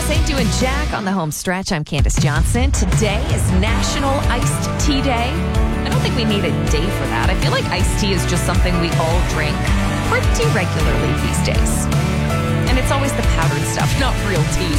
St. Dew and Jack on the home stretch. I'm Candace Johnson. Today is National Iced Tea Day. I don't think we need a day for that. I feel like iced tea is just something we all drink pretty regularly these days. And it's always the powdered stuff, not real tea.